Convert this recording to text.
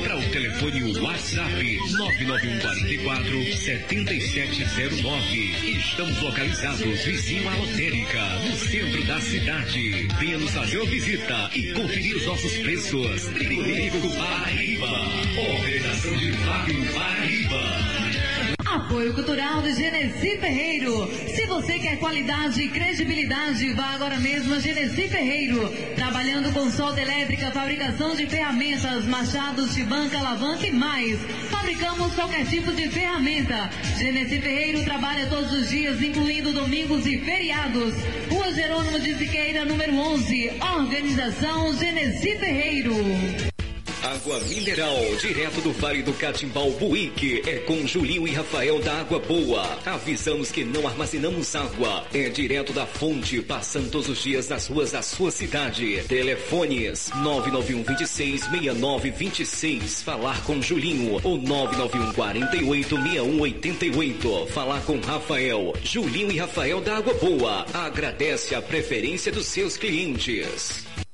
para o telefone WhatsApp 99144-7709. Estamos localizados vizinho à lotérica, no centro da cidade. Venha nos fazer uma visita e conferir os nossos preços. Frigorífico Paraíba. Operação de Fábio Paraíba. Apoio Cultural de Genesi Ferreiro. Se você quer qualidade e credibilidade, vá agora mesmo a Genesi Ferreiro. Trabalhando com solda elétrica, fabricação de ferramentas, machados, chibanca, alavanca e mais. Fabricamos qualquer tipo de ferramenta. Genesi Ferreiro trabalha todos os dias, incluindo domingos e feriados. Rua Jerônimo de Siqueira, número 11. Organização Genesi Ferreiro. Água mineral, direto do Vale do Catimbau, Buíque, é com Julinho e Rafael da Água Boa. Avisamos que não armazenamos água, é direto da fonte, passando todos os dias nas ruas da sua cidade. Telefones 991266926, falar com Julinho, ou 991486188, falar com Rafael. Julinho e Rafael da Água Boa, agradece a preferência dos seus clientes.